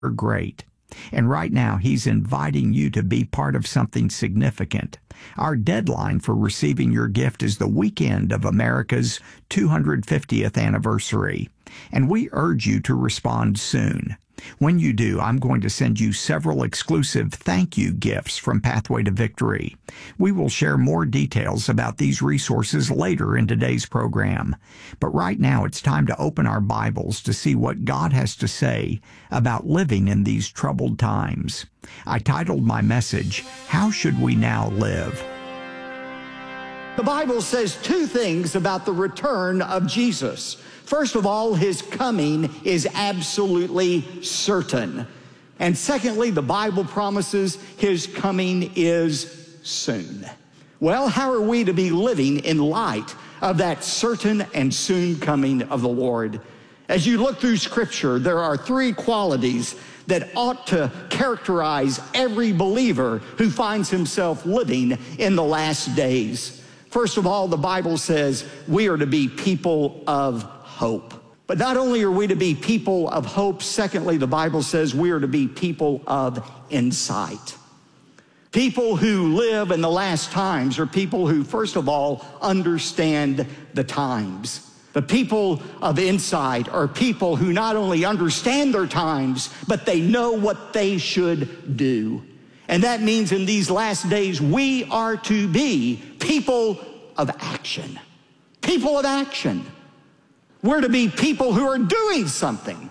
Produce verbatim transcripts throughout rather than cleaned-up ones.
great. And right now, he's inviting you to be part of something significant. Our deadline for receiving your gift is the weekend of America's two hundred fiftieth anniversary, and we urge you to respond soon. When you do, I'm going to send you several exclusive thank you gifts from Pathway to Victory. We will share more details about these resources later in today's program. But right now, it's time to open our Bibles to see what God has to say about living in these troubled times. I titled my message, How Should We Now Live? The Bible says two things about the return of Jesus. First of all, his coming is absolutely certain. And secondly, the Bible promises his coming is soon. Well, how are we to be living in light of that certain and soon coming of the Lord? As you look through Scripture, there are three qualities that ought to characterize every believer who finds himself living in the last days. First of all, the Bible says we are to be people of hope. But not only are we to be people of hope, secondly, the Bible says we are to be people of insight. People who live in the last times are people who, first of all, understand the times. The people of insight are people who not only understand their times, but they know what they should do. And that means in these last days, we are to be people of action. People of action. We're to be people who are doing something.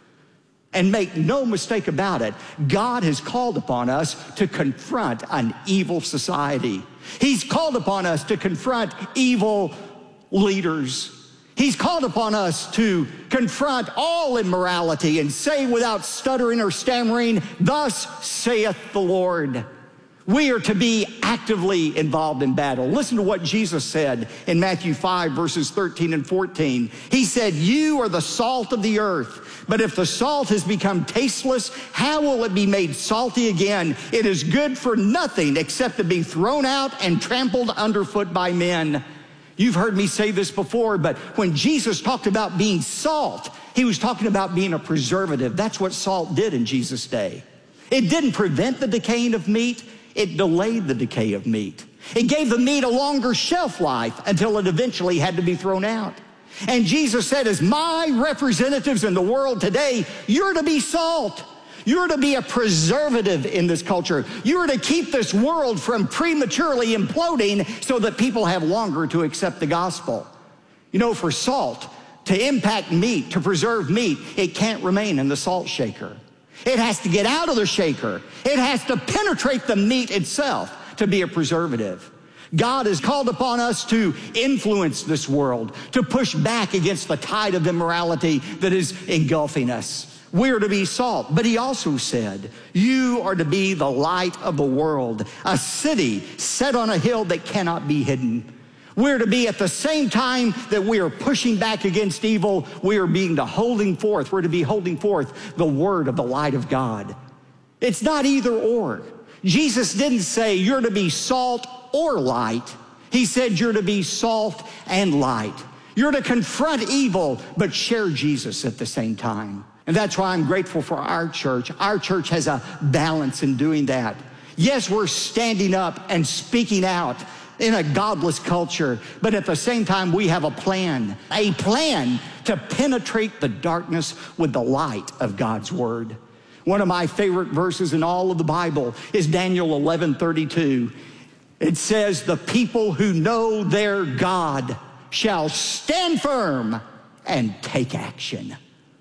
And make no mistake about it, God has called upon us to confront an evil society. He's called upon us to confront evil leaders. He's called upon us to confront all immorality and say without stuttering or stammering, "Thus saith the Lord." We are to be actively involved in battle. Listen to what Jesus said in Matthew five, verses thirteen and fourteen. He said, "You are the salt of the earth, but if the salt has become tasteless, how will it be made salty again? It is good for nothing except to be thrown out and trampled underfoot by men." You've heard me say this before, but when Jesus talked about being salt, he was talking about being a preservative. That's what salt did in Jesus' day. It didn't prevent the decaying of meat. It delayed the decay of meat. It gave the meat a longer shelf life until it eventually had to be thrown out. And Jesus said, as my representatives in the world today, you're to be salt. You're to be a preservative in this culture. You're to keep this world from prematurely imploding so that people have longer to accept the gospel. You know, for salt to impact meat, to preserve meat, it can't remain in the salt shaker. It has to get out of the shaker. It has to penetrate the meat itself to be a preservative. God has called upon us to influence this world, to push back against the tide of immorality that is engulfing us. We are to be salt. But he also said, you are to be the light of the world, a city set on a hill that cannot be hidden. We're to be at the same time that we are pushing back against evil, we are being to holding forth. We're to be holding forth the word of the light of God. It's not either or. Jesus didn't say you're to be salt or light. He said you're to be salt and light. You're to confront evil, but share Jesus at the same time. And that's why I'm grateful for our church. Our church has a balance in doing that. Yes, we're standing up and speaking out in a godless culture, but at the same time, we have a plan, a plan to penetrate the darkness with the light of God's word. One of my favorite verses in all of the Bible is Daniel eleven thirty-two. It says, the people who know their God shall stand firm and take action.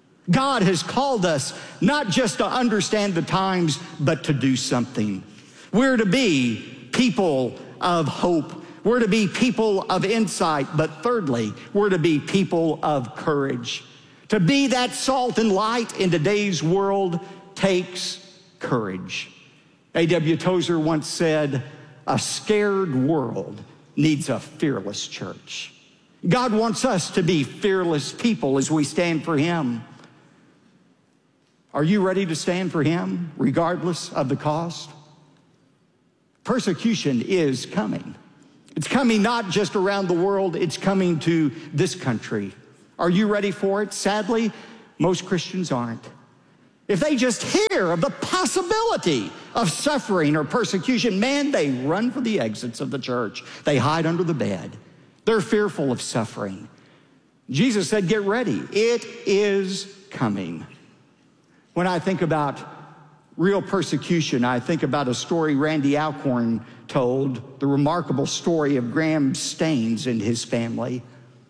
God has called us not just to understand the times, but to do something. We're to be people of hope. We're to be people of insight, but thirdly, we're to be people of courage. To be that salt and light in today's world takes courage. A W Tozer once said, a scared world needs a fearless church. God wants us to be fearless people as we stand for him. Are you ready to stand for him, regardless of the cost? Persecution is coming. It's coming not just around the world, it's coming to this country. Are you ready for it? Sadly, most Christians aren't. If they just hear of the possibility of suffering or persecution, man, they run for the exits of the church. They hide under the bed. They're fearful of suffering. Jesus said, get ready. It is coming. When I think about real persecution, I think about a story Randy Alcorn told, the remarkable story of Graham Staines and his family.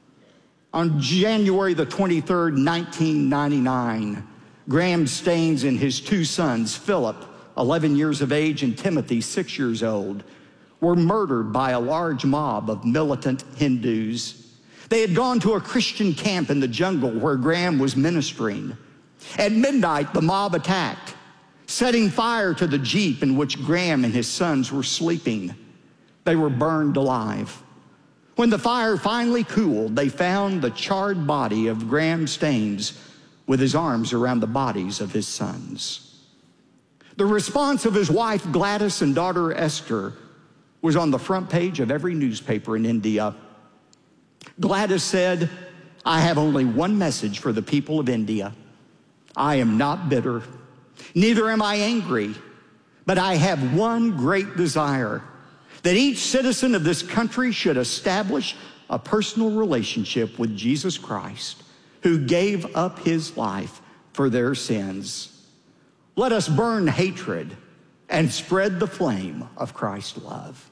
On January the twenty-third, nineteen ninety-nine, Graham Staines and his two sons, Philip, eleven years of age, and Timothy, six years old, were murdered by a large mob of militant Hindus. They had gone to a Christian camp in the jungle where Graham was ministering. At midnight, the mob attacked, setting fire to the jeep in which Graham and his sons were sleeping. They were burned alive. When the fire finally cooled, they found the charred body of Graham Staines with his arms around the bodies of his sons. The response of his wife Gladys and daughter Esther was on the front page of every newspaper in India. Gladys said, I have only one message for the people of India. I am not bitter, neither am I angry, but I have one great desire, that each citizen of this country should establish a personal relationship with Jesus Christ, who gave up his life for their sins. Let us burn hatred and spread the flame of Christ's love.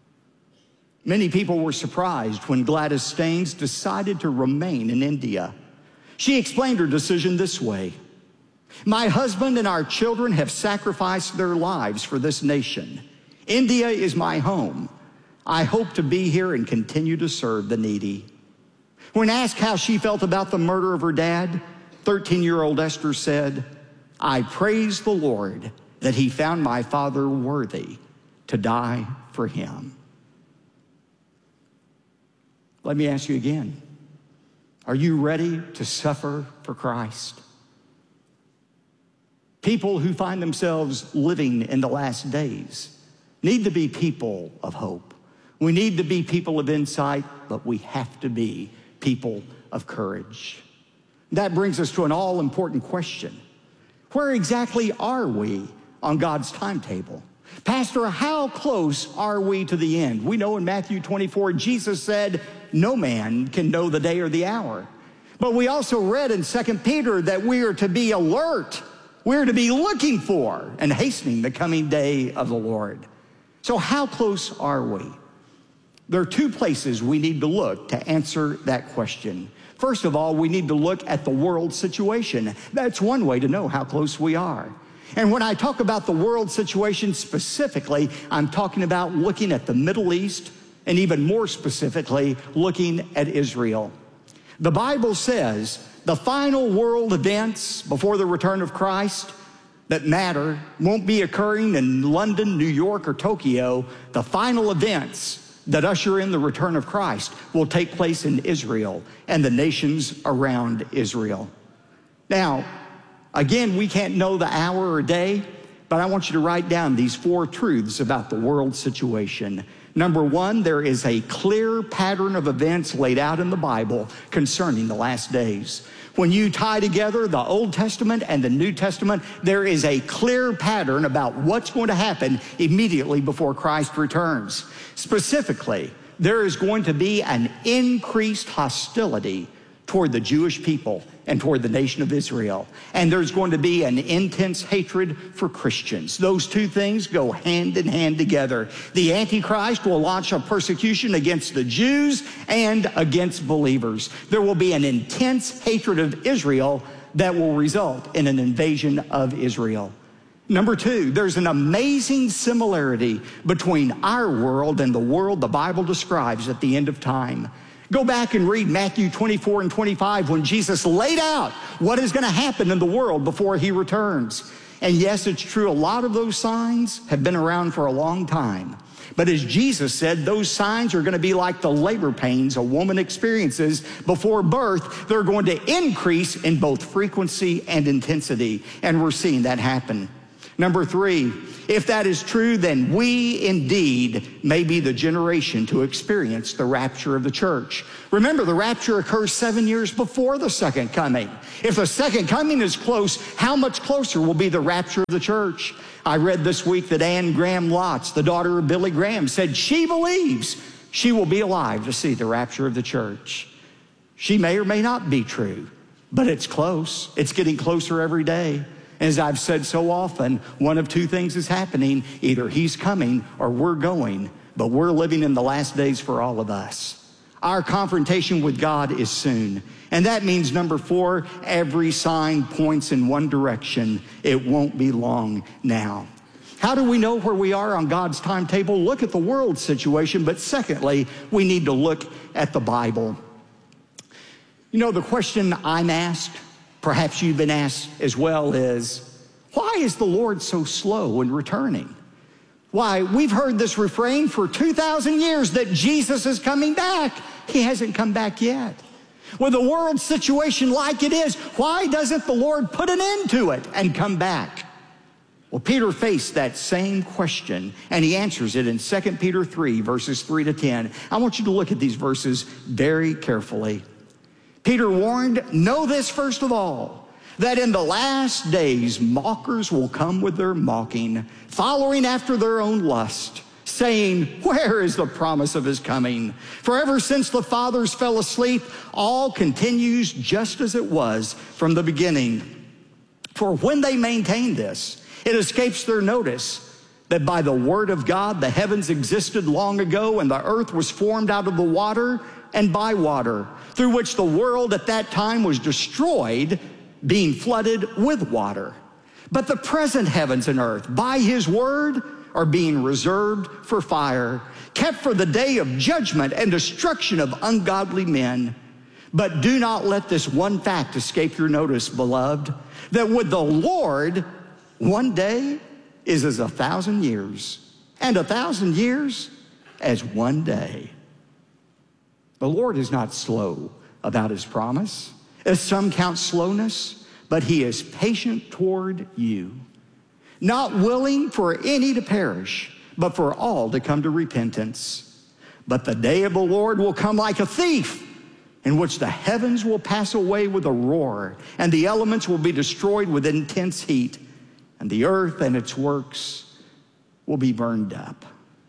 Many people were surprised when Gladys Staines decided to remain in India. She explained her decision this way. My husband and our children have sacrificed their lives for this nation. India is my home. I hope to be here and continue to serve the needy. When asked how she felt about the murder of her dad, thirteen-year-old Esther said, I praise the Lord that he found my father worthy to die for him. Let me ask you again, are you ready to suffer for Christ? People who find themselves living in the last days need to be people of hope. We need to be people of insight, but we have to be people of courage. That brings us to an all-important question. Where exactly are we on God's timetable? Pastor, how close are we to the end? We know in Matthew twenty-four, Jesus said, no man can know the day or the hour. But we also read in Second Peter that we are to be alert. We're to be looking for and hastening the coming day of the Lord. So how close are we? There are two places we need to look to answer that question. First of all, we need to look at the world situation. That's one way to know how close we are. And when I talk about the world situation specifically, I'm talking about looking at the Middle East and even more specifically, looking at Israel. The Bible says the final world events before the return of Christ that matter won't be occurring in London, New York, or Tokyo. The final events that usher in the return of Christ will take place in Israel and the nations around Israel. Now, again, we can't know the hour or day, but I want you to write down these four truths about the world situation. Number one, there is a clear pattern of events laid out in the Bible concerning the last days. When you tie together the Old Testament and the New Testament, there is a clear pattern about what's going to happen immediately before Christ returns. Specifically, there is going to be an increased hostility toward the Jewish people and toward the nation of Israel. And there's going to be an intense hatred for Christians. Those two things go hand in hand together. The Antichrist will launch a persecution against the Jews and against believers. There will be an intense hatred of Israel that will result in an invasion of Israel. Number two, there's an amazing similarity between our world and the world the Bible describes at the end of time. Go back and read Matthew twenty-four and twenty-five when Jesus laid out what is going to happen in the world before he returns. And yes, it's true, a lot of those signs have been around for a long time. But as Jesus said, those signs are going to be like the labor pains a woman experiences before birth. They're going to increase in both frequency and intensity. And we're seeing that happen. Number three, if that is true, then we indeed may be the generation to experience the rapture of the church. Remember, the rapture occurs seven years before the second coming. If the second coming is close, how much closer will be the rapture of the church? I read this week that Anne Graham Lotz, the daughter of Billy Graham, said she believes she will be alive to see the rapture of the church. She may or may not be true, but it's close. It's getting closer every day. As I've said so often, one of two things is happening. Either he's coming or we're going, but we're living in the last days for all of us. Our confrontation with God is soon. And that means, number four, every sign points in one direction. It won't be long now. How do we know where we are on God's timetable? Look at the world situation, but secondly, we need to look at the Bible. You know, the question I'm asked, perhaps you've been asked as well, is, why is the Lord so slow in returning? Why, we've heard this refrain for two thousand years that Jesus is coming back. He hasn't come back yet. With the world situation like it is, why doesn't the Lord put an end to it and come back? Well, Peter faced that same question, and he answers it in Second Peter three, verses three to ten. I want you to look at these verses very carefully. Peter warned, know this first of all, that in the last days mockers will come with their mocking, following after their own lust, saying, where is the promise of his coming? For ever since the fathers fell asleep, all continues just as it was from the beginning. For when they maintain this, it escapes their notice that by the word of God the heavens existed long ago, and the earth was formed out of the water and by water, through which the world at that time was destroyed, being flooded with water. But the present heavens and earth, by his word, are being reserved for fire, kept for the day of judgment and destruction of ungodly men. But do not let this one fact escape your notice, beloved, that with the Lord, one day is as a thousand years, and a thousand years as one day. The Lord is not slow about his promise, as some count slowness, but he is patient toward you, not willing for any to perish, but for all to come to repentance. But the day of the Lord will come like a thief, in which the heavens will pass away with a roar, and the elements will be destroyed with intense heat, and the earth and its works will be burned up.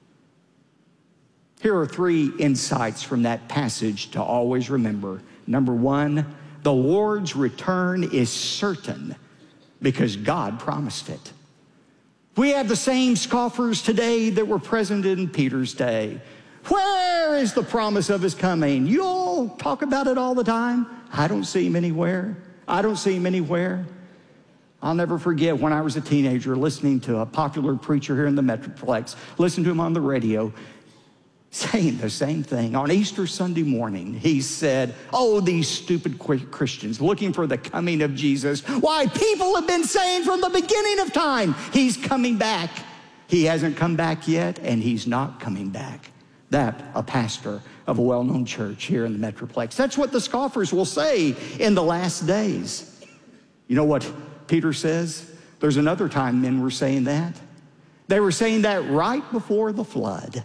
Here are three insights from that passage to always remember. Number one, the Lord's return is certain because God promised it. We have the same scoffers today that were present in Peter's day. Where is the promise of his coming? You all talk about it all the time. I don't see him anywhere. I don't see him anywhere. I'll never forget when I was a teenager listening to a popular preacher here in the Metroplex, listening to him on the radio, saying the same thing. On Easter Sunday morning, he said, oh, these stupid Christians looking for the coming of Jesus. Why, people have been saying from the beginning of time, he's coming back. He hasn't come back yet, and he's not coming back. That, a pastor of a well-known church here in the Metroplex. That's what the scoffers will say in the last days. You know what Peter says? There's another time men were saying that. They were saying that right before the flood.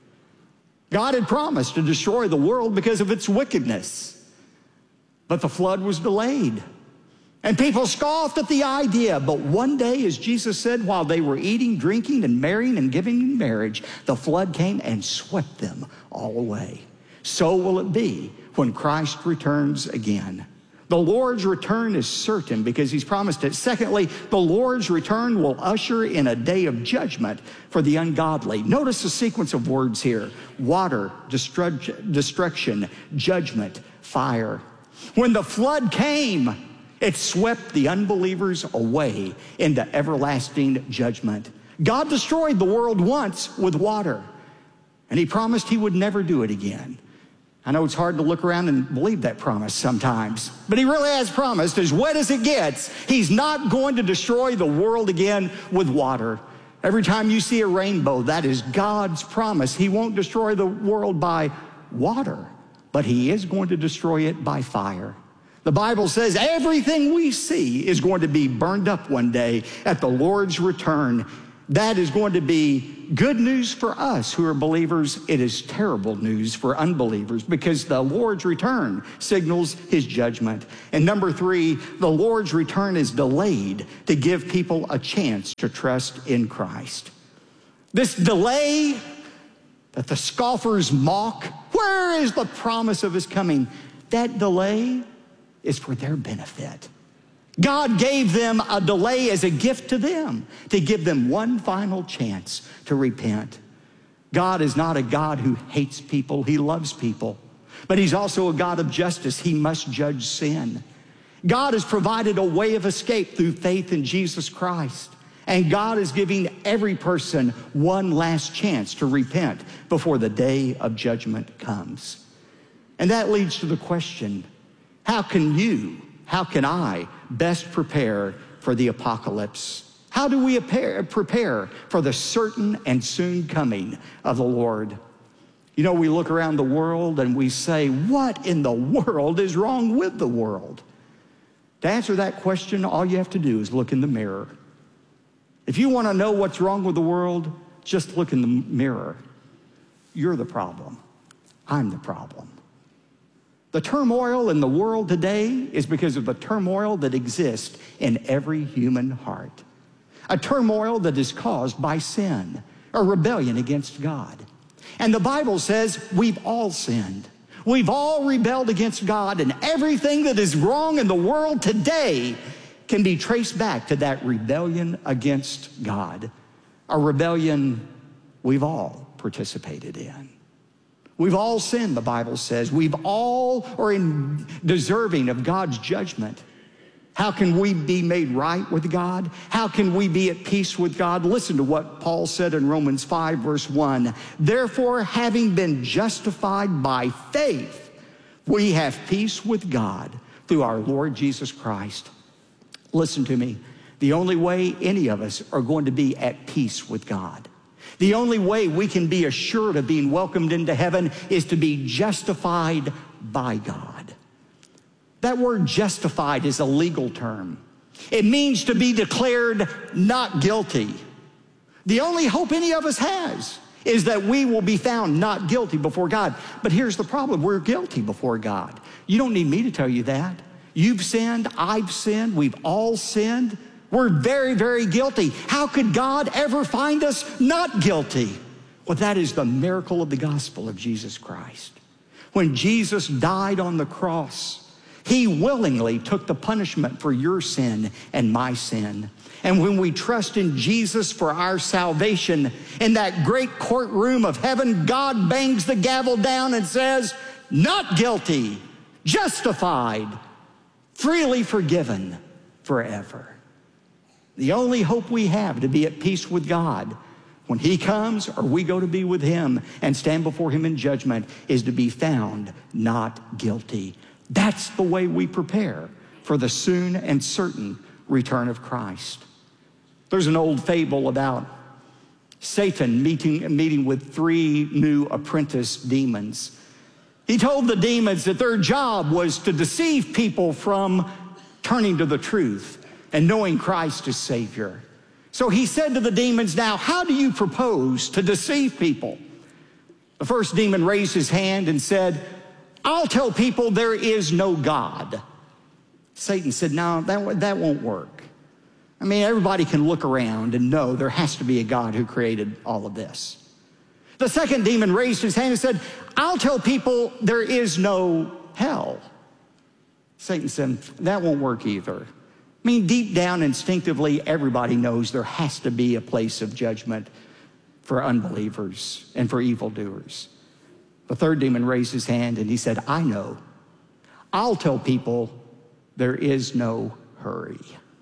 God had promised to destroy the world because of its wickedness. But the flood was delayed. And people scoffed at the idea. But one day, as Jesus said, while they were eating, drinking, and marrying and giving in marriage, the flood came and swept them all away. So will it be when Christ returns again. The Lord's return is certain because he's promised it. Secondly, the Lord's return will usher in a day of judgment for the ungodly. Notice the sequence of words here. Water, destru- destruction, judgment, fire. When the flood came, it swept the unbelievers away into everlasting judgment. God destroyed the world once with water, and he promised he would never do it again. I know it's hard to look around and believe that promise sometimes, but he really has promised, as wet as it gets, he's not going to destroy the world again with water. Every time you see a rainbow, that is God's promise. He won't destroy the world by water, but he is going to destroy it by fire. The Bible says everything we see is going to be burned up one day at the Lord's return. That is going to be good news for us who are believers. It is terrible news for unbelievers because the Lord's return signals his judgment. And number three, the Lord's return is delayed to give people a chance to trust in Christ. This delay that the scoffers mock, where is the promise of his coming? That delay is for their benefit. God gave them a delay as a gift to them, to give them one final chance to repent. God is not a God who hates people, he loves people. But he's also a God of justice. He must judge sin. God has provided a way of escape through faith in Jesus Christ. And God is giving every person one last chance to repent before the day of judgment comes. And that leads to the question, how can you, how can I best prepare for the apocalypse? How do we prepare for the certain and soon coming of the Lord? You know, we look around the world and we say, what in the world is wrong with the world? To answer that question, all you have to do is look in the mirror. If you want to know what's wrong with the world, just look in the mirror. You're the problem. I'm the problem. The turmoil in the world today is because of the turmoil that exists in every human heart. A turmoil that is caused by sin, a rebellion against God. And the Bible says we've all sinned. We've all rebelled against God, and everything that is wrong in the world today can be traced back to that rebellion against God. A rebellion we've all participated in. We've all sinned, the Bible says. We've all are in deserving of God's judgment. How can we be made right with God? How can we be at peace with God? Listen to what Paul said in Romans five, verse one. Therefore, having been justified by faith, we have peace with God through our Lord Jesus Christ. Listen to me. The only way any of us are going to be at peace with God, the only way we can be assured of being welcomed into heaven is to be justified by God. That word justified is a legal term. It means to be declared not guilty. The only hope any of us has is that we will be found not guilty before God. But here's the problem. We're guilty before God. You don't need me to tell you that. You've sinned. I've sinned. We've all sinned. We're very, very guilty. How could God ever find us not guilty? Well, that is the miracle of the gospel of Jesus Christ. When Jesus died on the cross, he willingly took the punishment for your sin and my sin. And when we trust in Jesus for our salvation, in that great courtroom of heaven, God bangs the gavel down and says, not guilty, justified, freely forgiven forever. The only hope we have to be at peace with God when he comes or we go to be with him and stand before him in judgment is to be found not guilty. That's the way we prepare for the soon and certain return of Christ. There's an old fable about Satan meeting, meeting with three new apprentice demons. He told the demons that their job was to deceive people from turning to the truth and knowing Christ as Savior. So he said to the demons, now, how do you propose to deceive people? The first demon raised his hand and said, I'll tell people there is no God. Satan said, no, that, that won't work. I mean, everybody can look around and know there has to be a God who created all of this. The second demon raised his hand and said, I'll tell people there is no hell. Satan said, that won't work either. I mean, deep down, instinctively, everybody knows there has to be a place of judgment for unbelievers and for evildoers. The third demon raised his hand and he said, I know. I'll tell people there is no hurry.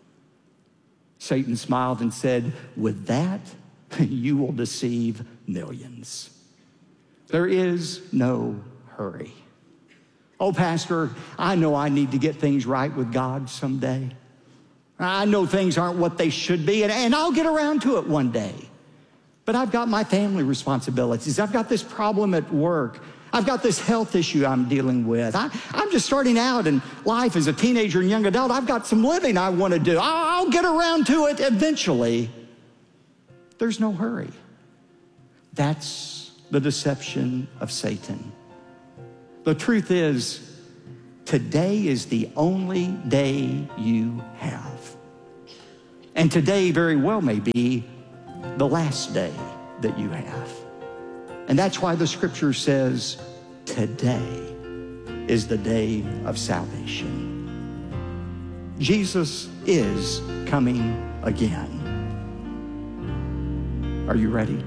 Satan smiled and said, with that, you will deceive millions. There is no hurry. Oh, Pastor, I know I need to get things right with God someday. I know things aren't what they should be, and, and I'll get around to it one day. But I've got my family responsibilities. I've got this problem at work. I've got this health issue I'm dealing with. I, I'm just starting out in life as a teenager and young adult. I've got some living I want to do. I'll, I'll get around to it eventually. There's no hurry. That's the deception of Satan. The truth is, today is the only day you have. And today very well may be the last day that you have. And that's why the scripture says, today is the day of salvation. Jesus is coming again. Are you ready?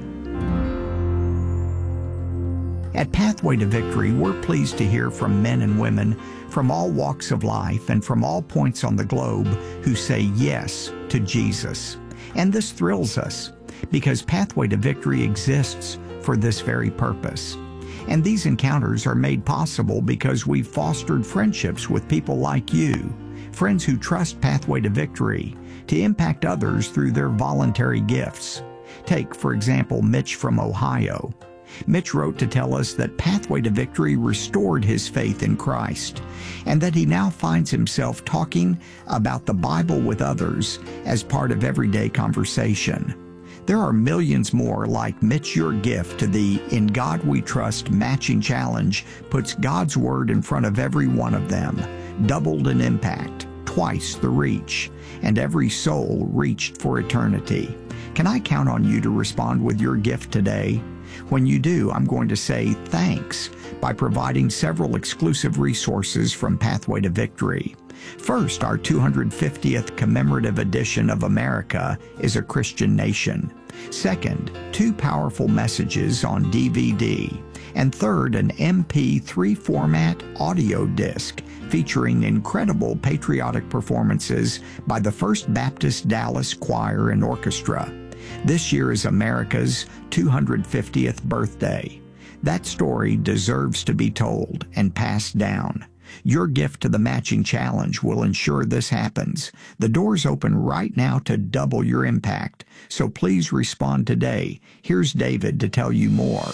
At Pathway to Victory, we're pleased to hear from men and women from all walks of life and from all points on the globe who say yes to Jesus. And this thrills us because Pathway to Victory exists for this very purpose. And these encounters are made possible because we've fostered friendships with people like you, friends who trust Pathway to Victory to impact others through their voluntary gifts. Take, for example, Mitch from Ohio. Mitch wrote to tell us that Pathway to Victory restored his faith in Christ and that he now finds himself talking about the Bible with others as part of everyday conversation. There are millions more like Mitch. Your gift to the In God We Trust Matching Challenge puts God's Word in front of every one of them, doubled in impact, twice the reach, and every soul reached for eternity. Can I count on you to respond with your gift today? When you do, I'm going to say thanks by providing several exclusive resources from Pathway to Victory. First, our two hundred fiftieth commemorative edition of America is a Christian Nation. Second, two powerful messages on D V D. And third, an M P three format audio disc featuring incredible patriotic performances by the First Baptist Dallas Choir and Orchestra. This year is America's two hundred fiftieth birthday. That story deserves to be told and passed down. Your gift to the Matching Challenge will ensure this happens. The doors open right now to double your impact, so please respond today. Here's David to tell you more.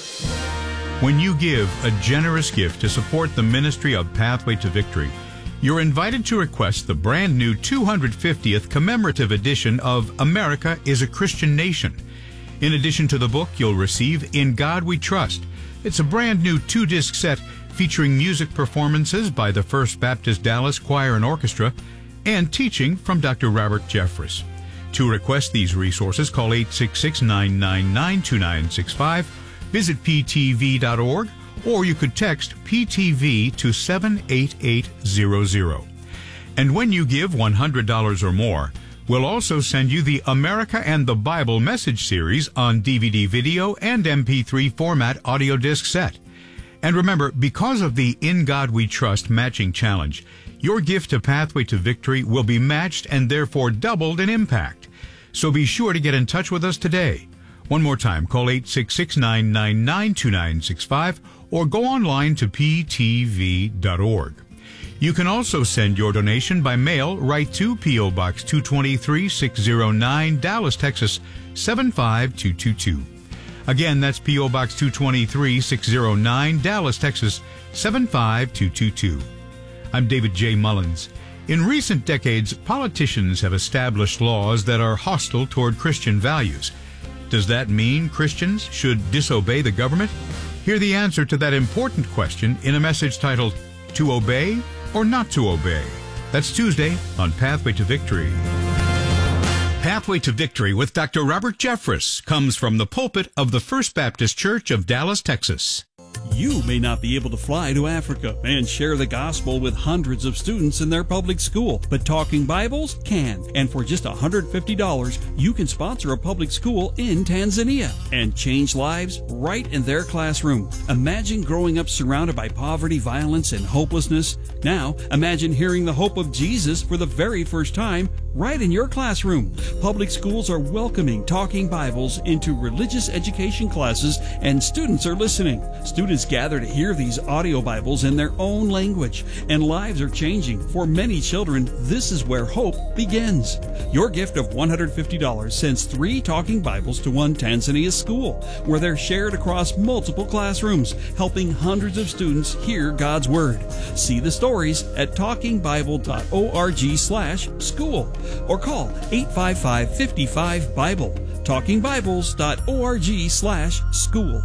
When you give a generous gift to support the ministry of Pathway to Victory, you're invited to request the brand new two hundred fiftieth commemorative edition of America is a Christian Nation. In addition to the book, you'll receive In God We Trust. It's a brand new two-disc set featuring music performances by the First Baptist Dallas Choir and Orchestra and teaching from Doctor Robert Jeffress. To request these resources, call eight six six, nine nine nine, two nine six five, visit p t v dot org, or you could text P T V to seven eight eight zero zero. And when you give one hundred dollars or more, we'll also send you the America and the Bible message series on D V D video and M P three format audio disc set. And remember, because of the In God We Trust Matching Challenge, your gift to Pathway to Victory will be matched and therefore doubled in impact. So be sure to get in touch with us today. One more time, call eight six six, nine nine nine, two nine six five or go online to p t v dot org. You can also send your donation by mail right to P O. Box two twenty-three, six oh nine, Dallas, Texas, seven five two two two. Again, that's P O. Box two twenty-three, six oh nine, Dallas, Texas, seven five two two two. I'm David J. Mullins. In recent decades, politicians have established laws that are hostile toward Christian values. Does that mean Christians should disobey the government? Hear the answer to that important question in a message titled, To Obey or Not to Obey? That's Tuesday on Pathway to Victory. Pathway to Victory with Doctor Robert Jeffress comes from the pulpit of the First Baptist Church of Dallas, Texas. You may not be able to fly to Africa and share the gospel with hundreds of students in their public school, but Talking Bibles can. And for just one hundred fifty dollars, you can sponsor a public school in Tanzania and change lives right in their classroom. Imagine growing up surrounded by poverty, violence, and hopelessness. Now, imagine hearing the hope of Jesus for the very first time right in your classroom. Public schools are welcoming Talking Bibles into religious education classes, and students are listening. Students Students gather to hear these audio Bibles in their own language, and lives are changing. For many children, this is where hope begins. Your gift of one hundred fifty dollars sends three talking Bibles to one Tanzania school, where they're shared across multiple classrooms, helping hundreds of students hear God's Word. See the stories at talking bible dot org slash school or call eight five five, five five, Bible. talking bibles dot org slash school.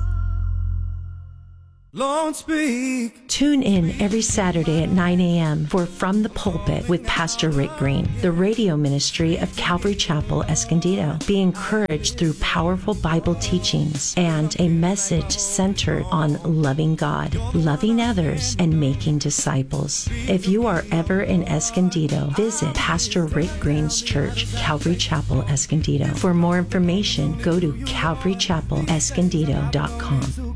Lord, speak. Tune in every Saturday at nine a.m. for From the Pulpit with Pastor Rick Green, the radio ministry of Calvary Chapel, Escondido. Be encouraged through powerful Bible teachings and a message centered on loving God, loving others, and making disciples. If you are ever in Escondido, visit Pastor Rick Green's church, Calvary Chapel, Escondido. For more information, go to calvary chapel escondido dot com.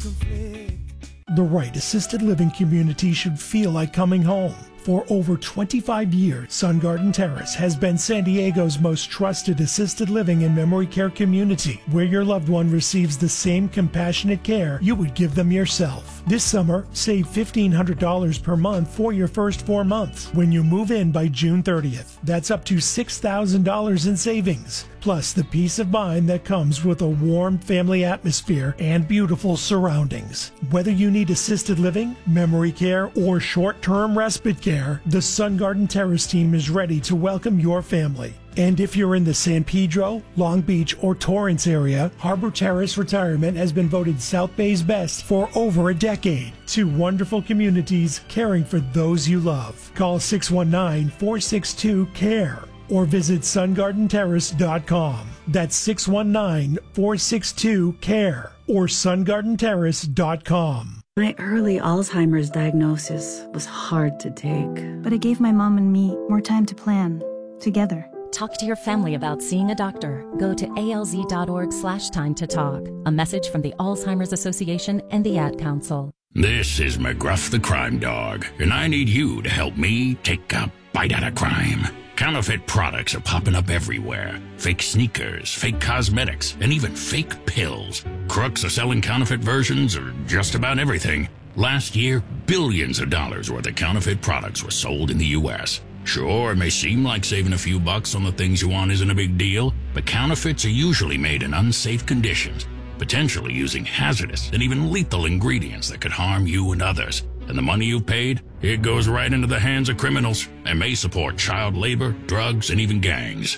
The right assisted living community should feel like coming home. For over twenty-five years, Sun Garden Terrace has been San Diego's most trusted assisted living and memory care community, where your loved one receives the same compassionate care you would give them yourself. This summer, save fifteen hundred dollars per month for your first four months when you move in by June thirtieth. That's up to six thousand dollars in savings, plus the peace of mind that comes with a warm family atmosphere and beautiful surroundings. Whether you need assisted living, memory care, or short-term respite care, the Sun Garden Terrace team is ready to welcome your family. And if you're in the San Pedro, Long Beach, or Torrance area, Harbor Terrace Retirement has been voted South Bay's best for over a decade. Two wonderful communities caring for those you love. Call six one nine, four six two, C A R E or visit sun garden terrace dot com. That's six one nine, four six two, C A R E or sun garden terrace dot com. My early Alzheimer's diagnosis was hard to take. But it gave my mom and me more time to plan, together. Talk to your family about seeing a doctor. Go to alz.org slash time to talk. A message from the Alzheimer's Association and the Ad Council. This is McGruff the Crime Dog, and I need you to help me take a bite out of crime. Counterfeit products are popping up everywhere. Fake sneakers, fake cosmetics, and even fake pills. Crooks are selling counterfeit versions of just about everything. Last year, billions of dollars worth of counterfeit products were sold in the U S Sure, it may seem like saving a few bucks on the things you want isn't a big deal, but counterfeits are usually made in unsafe conditions, potentially using hazardous and even lethal ingredients that could harm you and others. And the money you've paid, it goes right into the hands of criminals and may support child labor, drugs, and even gangs.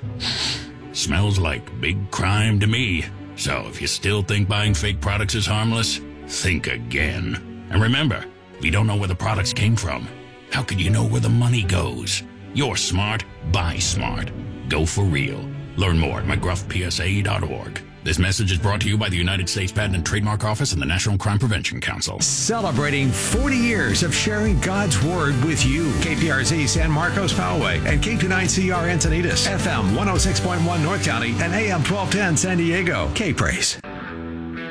Smells like big crime to me. So if you still think buying fake products is harmless, think again. And remember, if you don't know where the products came from, how could you know where the money goes? You're smart, buy smart. Go for real. Learn more at mcgruff p s a dot org. This message is brought to you by the United States Patent and Trademark Office and the National Crime Prevention Council. Celebrating forty years of sharing God's Word with you. K P R Z San Marcos Poway and K two nine C R Encinitas, F M one oh six point one North County and A M twelve ten San Diego. K-Praise.